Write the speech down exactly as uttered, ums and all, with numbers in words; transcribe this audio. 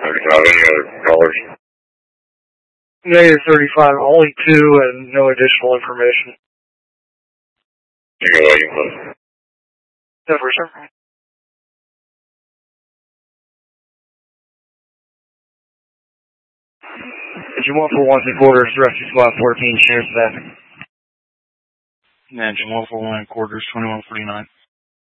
thirty-five, any other callers? Negative thirty-five, only two and no additional information. You go ahead, you can close. No, for sure. Engine one four one, three quarters, Rescue Squad fourteen, shares traffic. Engine one four one, quarters, twenty-one forty-nine.